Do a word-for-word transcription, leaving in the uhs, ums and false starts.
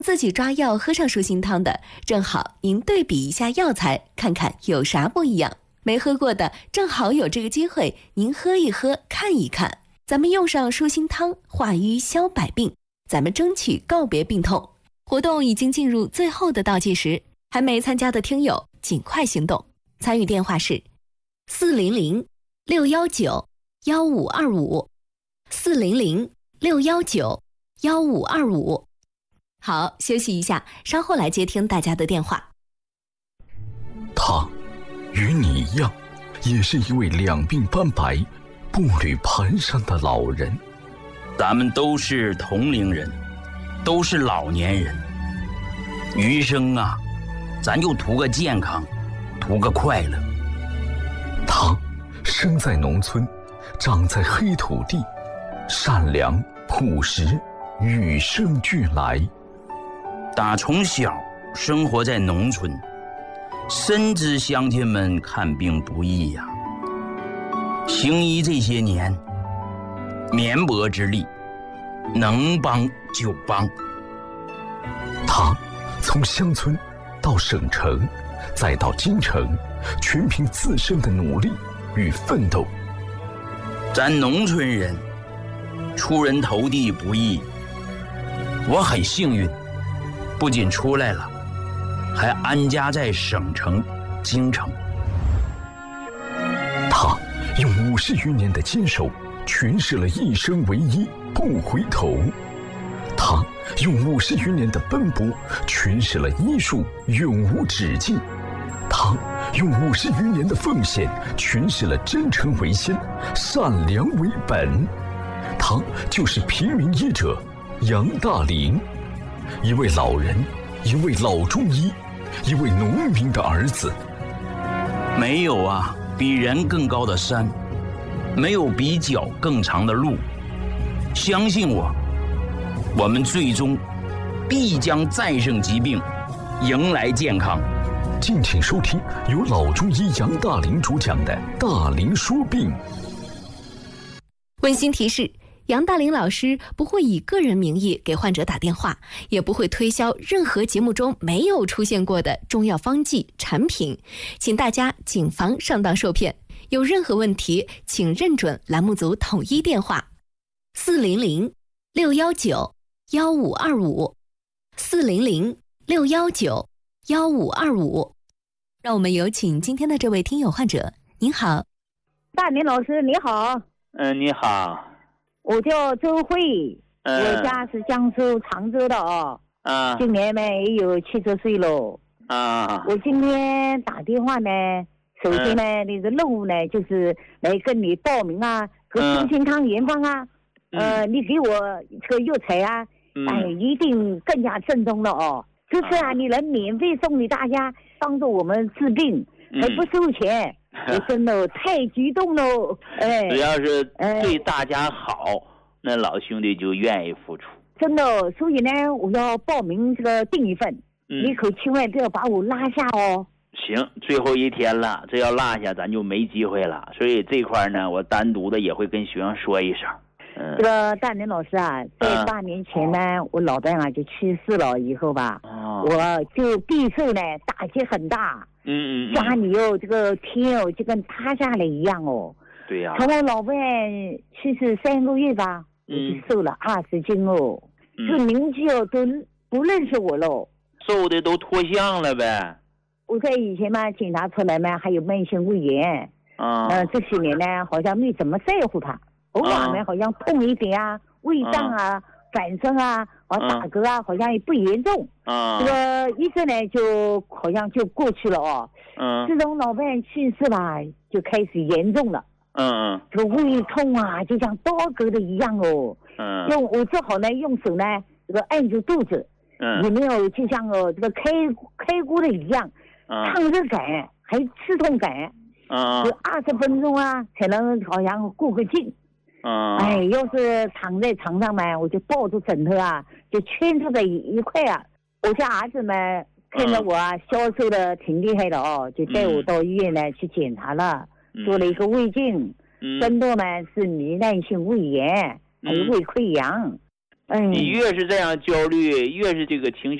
自己抓药喝上舒心汤的，正好您对比一下药材，看看有啥不一样。没喝过的，正好有这个机会，您喝一喝，看一看。咱们用上舒心汤，化瘀消百病，咱们争取告别病痛。活动已经进入最后的倒计时，还没参加的听友尽快行动。参与电话是四零零六幺九幺五二五，四零零六幺九幺五二五。好，休息一下，稍后来接听大家的电话。 他与你一样，也是一位两鬓斑白、步履蹒跚的老人。 咱们都是同龄人，都是老年人，余生啊，咱就图个健康，图个快乐。 他生在农村，长在黑土地，善良朴实，与生俱来。 打从小生活在农村，深知乡亲们看病不易呀、啊。行医这些年，绵薄之力，能帮就帮。 他从乡村到省城，再到京城，全凭自身的努力与奋斗。 咱农村人出人头地不易，我很幸运，不仅出来了，还安家在省城京城。 他用五十余年的坚守诠释了一生唯一不回头，他用五十余年的奔波诠释了医术永无止境，他用五十余年的奉献诠释了真诚为先，善良为本。他就是平民医者杨大林，一位老人，一位老中医，一位农民的儿子。 没有啊比人更高的山，没有比脚更长的路。相信我，我们最终必将战胜疾病，迎来健康。 敬请收听由老中医杨大林主讲的《大林说病》。 温馨提示，杨大林老师不会以个人名义给患者打电话，也不会推销任何节目中没有出现过的中药方剂产品，请大家谨防上当受骗。有任何问题，请认准栏目组统一电话四零零六幺九幺五二五，四零零六幺九幺五二五。让我们有请今天的这位听友患者。您好。 大林老师你好。 嗯，你好。 我叫周慧， 嗯、 我家是江苏常州的哦。 啊。 今年呢也有七十岁了。 啊。 我今天打电话呢，首先呢，嗯、你的任务呢就是来跟你报名啊，和舒心汤研方啊，嗯、呃，你给我这个药材啊，嗯、哎，一定更加正宗了哦。这次啊，你能免费送给大家，帮助我们治病，还不收钱。我真的太激动了，哎！ 只要是对大家好，哎、那老兄弟就愿意付出。 真的，所以呢，我要报名这个订一份，嗯、你可千万不要把我拉下哦。 行，最后一天了，这要落下咱就没机会了。所以这块呢，我单独的也会跟学生说一声。 嗯、这个大林老师啊，在八年前呢，嗯、我老伴啊就去世了，以后吧，哦、我就备受呢打击很大。 嗯嗯， 家里哦，这个天哦，就跟塌下来一样哦。 对呀、啊。 从我老伴去世三个月吧，我就瘦了二十斤哦。嗯。这邻居哦都不认识我喽。 瘦的都脱相了呗。 我在以前嘛检查出来嘛，还有慢性胃炎。啊。呃，这些年呢，好像没怎么在乎它，偶尔呢好像痛一点啊，胃胀啊。啊反生啊，啊打嗝啊，嗯、好像也不严重。啊、嗯，这个医生呢，就好像就过去了哦。嗯。自从老伴去世吧，就开始严重了。嗯嗯。这个胃痛啊，就像刀割的一样哦。嗯。用我只好呢，用手呢，这个按住肚子。嗯。有没有就像哦，这个开开锅的一样，嗯、烫热感，还刺痛感。嗯。有二十分钟啊，才能好像过个劲。嗯，哎，要是躺在床上嘛，我就抱住枕头啊，就圈住在一块啊。我家儿子们看着我啊，消瘦的挺厉害的哦，就带我到医院呢去检查了，嗯、做了一个胃镜，诊断呢是糜烂性胃炎，还有胃溃疡。 哎， 你越是这样焦虑，越是这个情绪